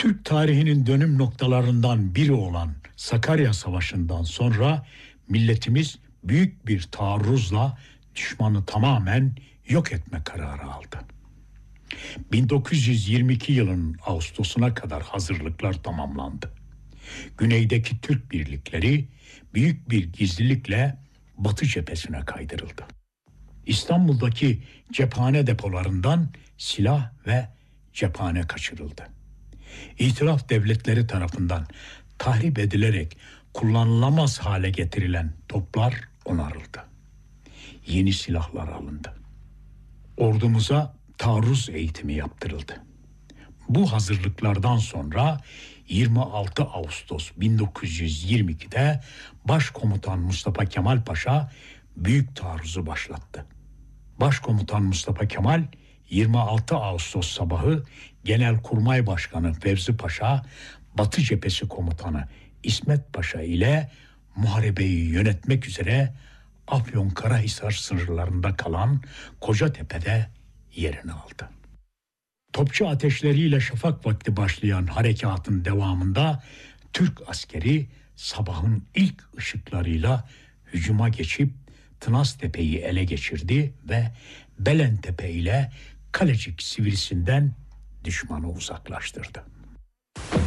Türk tarihinin dönüm noktalarından biri olan Sakarya Savaşı'ndan sonra milletimiz büyük bir taarruzla düşmanı tamamen yok etme kararı aldı. 1922 yılının Ağustos'una kadar hazırlıklar tamamlandı. Güneydeki Türk birlikleri büyük bir gizlilikle Batı cephesine kaydırıldı. İstanbul'daki cephane depolarından silah ve cephane kaçırıldı. İtilaf devletleri tarafından tahrip edilerek kullanılamaz hale getirilen toplar onarıldı. Yeni silahlar alındı. Ordumuza taarruz eğitimi yaptırıldı. Bu hazırlıklardan sonra 26 Ağustos 1922'de Başkomutan Mustafa Kemal Paşa büyük taarruzu başlattı. Başkomutan Mustafa Kemal 26 Ağustos sabahı Genelkurmay Başkanı Fevzi Paşa, Batı Cephesi Komutanı İsmet Paşa ile muharebeyi yönetmek üzere Afyonkarahisar sınırlarında kalan Kocatepe'de yerini aldı. Topçu ateşleriyle şafak vakti başlayan harekatın devamında Türk askeri sabahın ilk ışıklarıyla hücuma geçip Tınaztepe'yi ele geçirdi ve Belentepe ile Kalecik Sivrisi'nden düşmanı uzaklaştırdı.